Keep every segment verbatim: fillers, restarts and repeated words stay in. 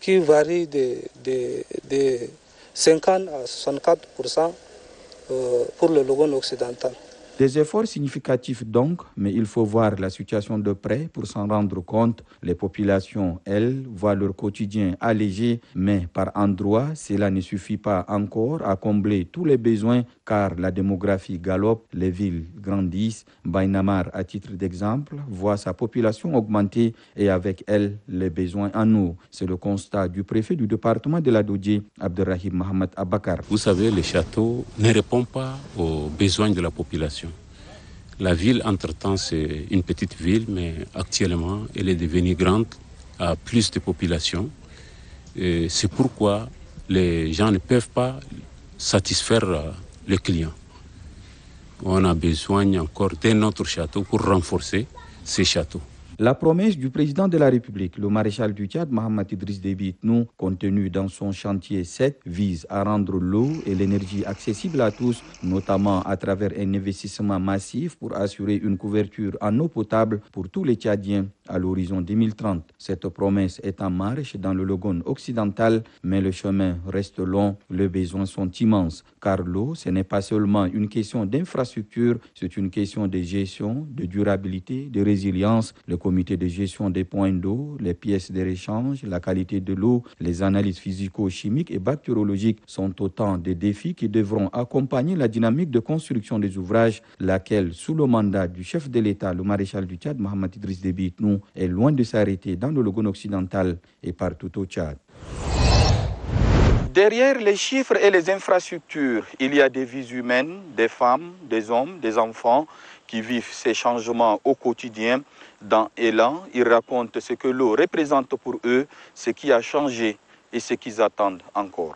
qui varie de, de, de cinquante à soixante-quatre pour cent euh, pour le Logone occidental. Des efforts significatifs donc, mais il faut voir la situation de près pour s'en rendre compte. Les populations, elles, voient leur quotidien allégé, mais par endroits, cela ne suffit pas encore à combler tous les besoins car la démographie galope, les villes grandissent. Baïnamar, à titre d'exemple, voit sa population augmenter et avec elle, les besoins en eau. C'est le constat du préfet du département de la Dodje, Abderrahim Mohamed Abakar. Vous savez, les châteaux ne répondent pas aux besoins de la population. La ville, entre-temps, c'est une petite ville, mais actuellement, elle est devenue grande, a plus de population. Et c'est pourquoi les gens ne peuvent pas satisfaire les clients. On a besoin encore d'un autre château pour renforcer ces châteaux. La promesse du président de la République, le maréchal du Tchad, Mahamat Idriss Déby Itnou, contenue dans son chantier sept, vise à rendre l'eau et l'énergie accessibles à tous, notamment à travers un investissement massif pour assurer une couverture en eau potable pour tous les Tchadiens à l'horizon deux mille trente. Cette promesse est en marche dans le Logone occidental, mais le chemin reste long, les besoins sont immenses, car l'eau, ce n'est pas seulement une question d'infrastructure, c'est une question de gestion, de durabilité, de résilience. Le comité de gestion des points d'eau, les pièces de réchange, la qualité de l'eau, les analyses physico-chimiques et bactériologiques sont autant de défis qui devront accompagner la dynamique de construction des ouvrages, laquelle, sous le mandat du chef de l'État, le maréchal du Tchad, Mahamat Idriss Déby Itnou, est loin de s'arrêter dans le Logone occidental et partout au Tchad. Derrière les chiffres et les infrastructures, il y a des vies humaines, des femmes, des hommes, des enfants qui vivent ces changements au quotidien. Dans Élan, ils racontent ce que l'eau représente pour eux, ce qui a changé et ce qu'ils attendent encore.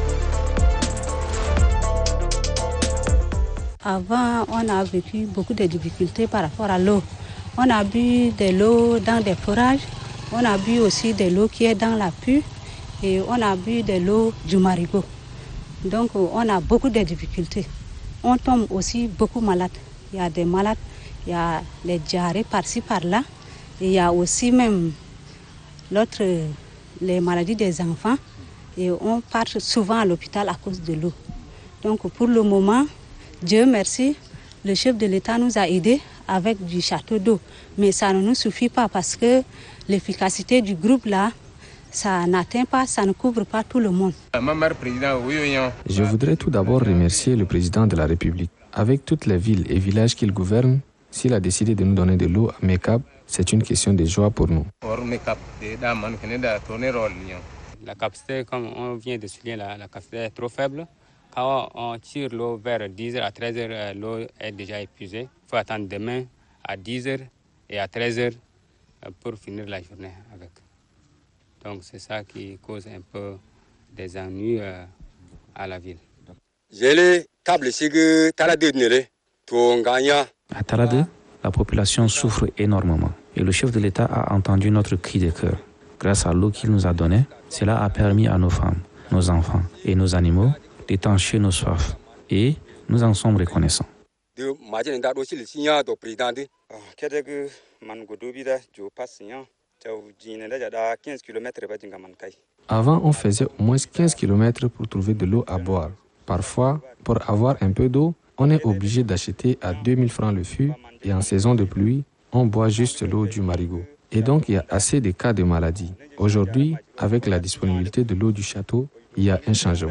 Avant, on a vécu beaucoup de difficultés par rapport à l'eau. On a bu de l'eau dans des forages, on a bu aussi de l'eau qui est dans la pue et on a bu de l'eau du marigot. Donc on a beaucoup de difficultés. On tombe aussi beaucoup malade. Il y a des malades, il y a les diarrhées par-ci par-là. Et il y a aussi même l'autre, les maladies des enfants. Et on part souvent à l'hôpital à cause de l'eau. Donc pour le moment, Dieu merci, le chef de l'État nous a aidés avec du château d'eau. Mais ça ne nous suffit pas parce que l'efficacité du groupe là, ça n'atteint pas, ça ne couvre pas tout le monde. Je voudrais tout d'abord remercier le président de la République. Avec toutes les villes et villages qu'il gouverne, s'il a décidé de nous donner de l'eau à Mekab, c'est une question de joie pour nous. La capacité, comme on vient de souligner, la, la capacité est trop faible. Quand on tire l'eau vers dix heures à treize heures, l'eau est déjà épuisée. Il faut attendre demain à dix heures et à treize heures pour finir la journée avec. Donc c'est ça qui cause un peu des ennuis à la ville. À Taradé, la population souffre énormément et le chef de l'État a entendu notre cri de cœur. Grâce à l'eau qu'il nous a donnée, cela a permis à nos femmes, nos enfants et nos animaux d'étancher nos soifs et nous en sommes reconnaissants. Avant, on faisait au moins quinze kilomètres pour trouver de l'eau à boire. Parfois, pour avoir un peu d'eau, on est obligé d'acheter à deux mille francs le fût et en saison de pluie, on boit juste l'eau du marigot. Et donc, il y a assez de cas de maladie. Aujourd'hui, avec la disponibilité de l'eau du château, il y a un changement.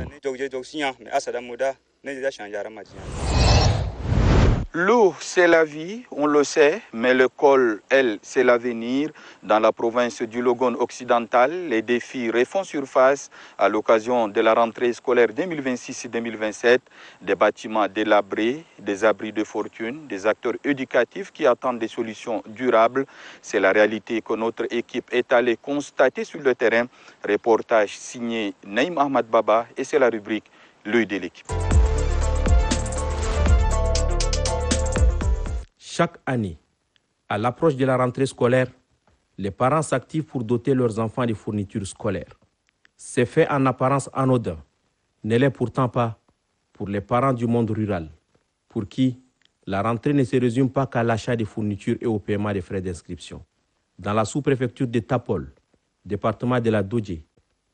L'eau, c'est la vie, on le sait, mais le col, elle, c'est l'avenir. Dans la province du Logone occidental, les défis refont surface à l'occasion de la rentrée scolaire deux mille vingt-six deux mille vingt-sept. Des bâtiments délabrés, des abris de fortune, des acteurs éducatifs qui attendent des solutions durables. C'est la réalité que notre équipe est allée constater sur le terrain. Reportage signé Naïm Ahmad Baba et c'est la rubrique L'œil de l'équipe. Chaque année, à l'approche de la rentrée scolaire, les parents s'activent pour doter leurs enfants de fournitures scolaires. C'est fait en apparence anodin, ne l'est pourtant pas pour les parents du monde rural, pour qui la rentrée ne se résume pas qu'à l'achat de fournitures et au paiement des frais d'inscription. Dans la sous-préfecture de Tapol, département de la Dodje,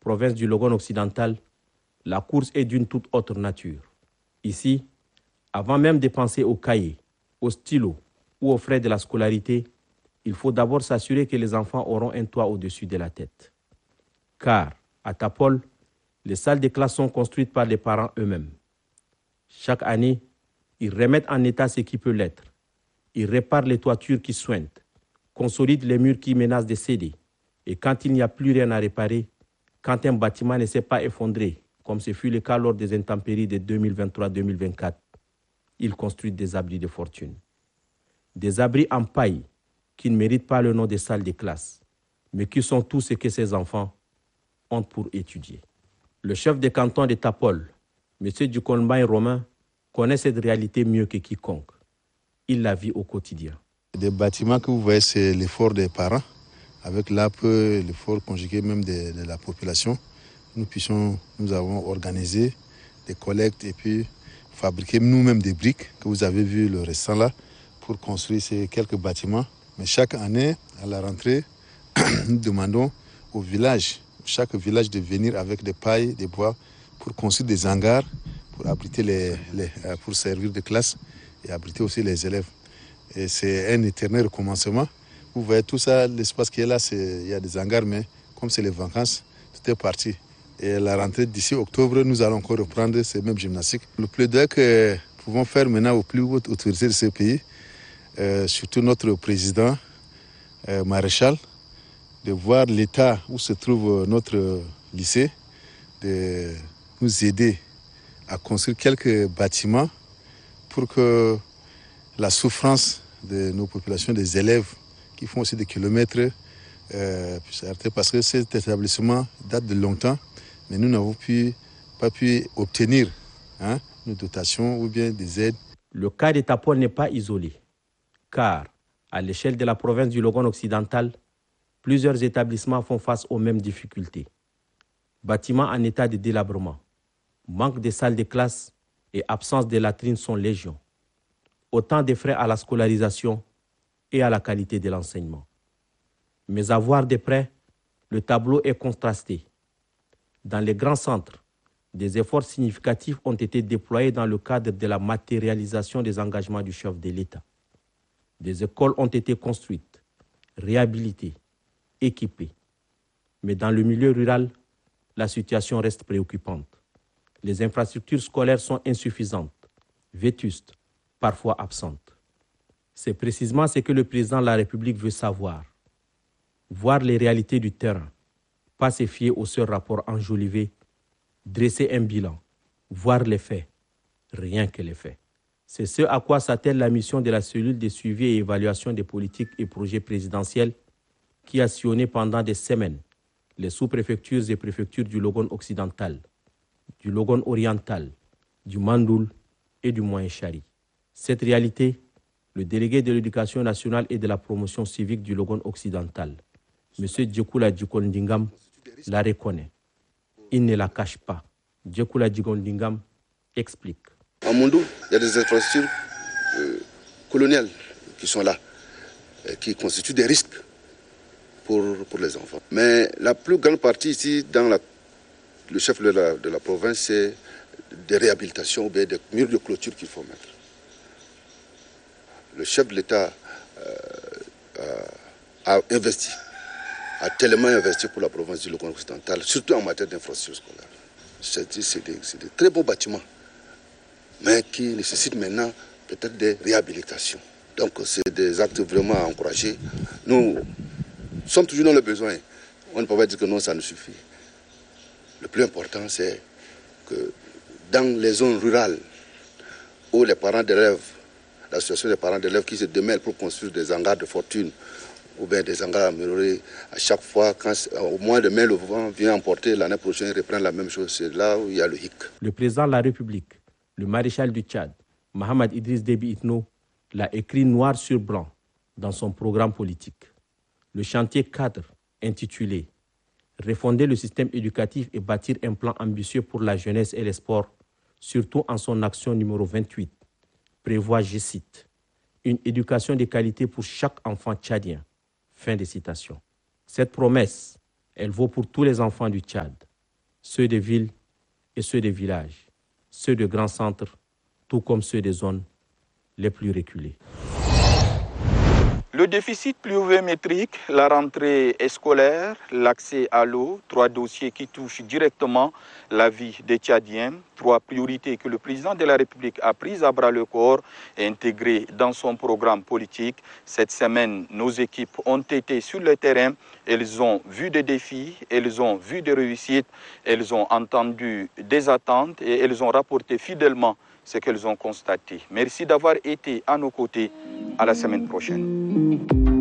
province du Logone occidental, la course est d'une toute autre nature. Ici, avant même de penser aux cahiers, aux stylos ou aux frais de la scolarité, il faut d'abord s'assurer que les enfants auront un toit au-dessus de la tête. Car, à Tapol, les salles de classe sont construites par les parents eux-mêmes. Chaque année, ils remettent en état ce qui peut l'être. Ils réparent les toitures qui suintent, consolident les murs qui menacent de céder. Et quand il n'y a plus rien à réparer, quand un bâtiment ne s'est pas effondré, comme ce fut le cas lors des intempéries de deux mille vingt-trois deux mille vingt-quatre, ils construisent des abris de fortune. Des abris en paille qui ne méritent pas le nom de salles de classe, mais qui sont tout ce que ces enfants ont pour étudier. Le chef de canton de Tapol, M. Ducolmbain Romain, connaît cette réalité mieux que quiconque. Il la vit au quotidien. Des bâtiments que vous voyez, c'est l'effort des parents, avec là peu l'effort conjugué même de, de la population. Nous puissions, nous avons organisé des collectes et puis fabriquer nous-mêmes des briques que vous avez vu le restant là pour construire ces quelques bâtiments. Mais chaque année, à la rentrée, nous demandons au village, chaque village de venir avec des pailles, des bois pour construire des hangars, pour abriter les, les pour servir de classe et abriter aussi les élèves. Et c'est un éternel recommencement. Vous voyez tout ça, l'espace qui est là, c'est, il y a des hangars, mais comme c'est les vacances, tout est parti. Et à la rentrée d'ici octobre, nous allons encore reprendre ces mêmes gymnastiques. Le plaidoyer que nous pouvons faire maintenant aux plus hautes autorités de ce pays, euh, surtout notre président euh, maréchal, de voir l'état où se trouve notre lycée, de nous aider à construire quelques bâtiments pour que la souffrance de nos populations, des élèves qui font aussi des kilomètres, euh, puisse arrêter, parce que cet établissement date de longtemps, mais nous n'avons pu, pas pu obtenir hein, une dotation ou bien des aides. Le cas de Tapol n'est pas isolé, car à l'échelle de la province du Logone occidental, plusieurs établissements font face aux mêmes difficultés. Bâtiments en état de délabrement, manque de salles de classe et absence de latrines sont légion. Autant de frais à la scolarisation et à la qualité de l'enseignement. Mais à voir de près, le tableau est contrasté. Dans les grands centres, des efforts significatifs ont été déployés dans le cadre de la matérialisation des engagements du chef de l'État. Des écoles ont été construites, réhabilitées, équipées. Mais dans le milieu rural, la situation reste préoccupante. Les infrastructures scolaires sont insuffisantes, vétustes, parfois absentes. C'est précisément ce que le président de la République veut savoir. Voir les réalités du terrain, pas se fier au seul rapport enjolivé, dresser un bilan, voir les faits, rien que les faits. C'est ce à quoi s'attelle la mission de la cellule de suivi et évaluation des politiques et projets présidentiels qui a sillonné pendant des semaines les sous-préfectures et préfectures du Logone occidental, du Logone oriental, du Mandoul et du Moyen-Chari. Cette réalité, le délégué de l'éducation nationale et de la promotion civique du Logone occidental, M. Djekoula Djikondingam, la reconnaît. Il ne la cache pas. Djekoula Djikondingam explique. À Mondou, il y a des infrastructures euh, coloniales qui sont là, et qui constituent des risques pour, pour les enfants. Mais la plus grande partie ici, dans la, le chef de la, de la province, c'est des réhabilitations ou bien des murs de clôture qu'il faut mettre. Le chef de l'État euh, a, a investi, a tellement investi pour la province du Logone occidental, surtout en matière d'infrastructures scolaires. C'est, c'est, des, c'est des très beaux bâtiments, mais qui nécessitent maintenant peut-être des réhabilitations. Donc c'est des actes vraiment à encourager. Nous sommes toujours dans le besoin. On ne peut pas dire que non, ça ne suffit. Le plus important, c'est que dans les zones rurales où les parents d'élèves, l'association des parents d'élèves qui se démêlent pour construire des hangars de fortune ou bien des hangars améliorés, à chaque fois, quand au mois de mai, le vent vient emporter, l'année prochaine, il reprend la même chose. C'est là où il y a le hic. Le président de la République, le maréchal du Tchad, Mohamed Idriss Déby Itno, l'a écrit noir sur blanc dans son programme politique. Le chantier cadre intitulé « Refonder le système éducatif et bâtir un plan ambitieux pour la jeunesse et les sports », surtout en son action numéro vingt-huit, prévoit, je cite, « une éducation de qualité pour chaque enfant tchadien ». Fin de citation. Cette promesse, elle vaut pour tous les enfants du Tchad, ceux des villes et ceux des villages, ceux de grands centres, tout comme ceux des zones les plus reculées. Le déficit pluviométrique, la rentrée scolaire, l'accès à l'eau, trois dossiers qui touchent directement la vie des Tchadiens, trois priorités que le président de la République a prises à bras le corps et intégrées dans son programme politique. Cette semaine, nos équipes ont été sur le terrain, elles ont vu des défis, elles ont vu des réussites, elles ont entendu des attentes et elles ont rapporté fidèlement ce qu'elles ont constaté. Merci d'avoir été à nos côtés. À la semaine prochaine.